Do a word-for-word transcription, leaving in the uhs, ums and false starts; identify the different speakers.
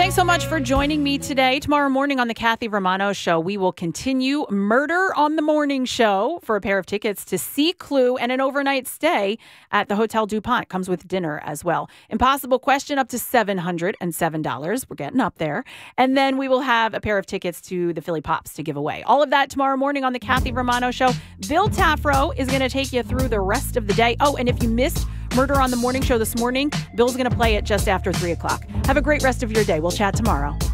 Speaker 1: thanks so much for joining me today. Tomorrow morning on the Kathy Romano Show, we will continue Murder on the Morning Show for a pair of tickets to see Clue and an overnight stay at the Hotel DuPont. Comes with dinner as well. Impossible Question up to seven hundred seven dollars. We're getting up there. And then we will have a pair of tickets to the Philly Pops to give away. All of that tomorrow morning on the Kathy Romano Show. Bill Tafro is going to take you through the rest of the day. Oh, and if you missed Murder on the Morning Show this morning, Bill's going to play it just after three o'clock. Have a great rest of your day. We'll chat tomorrow.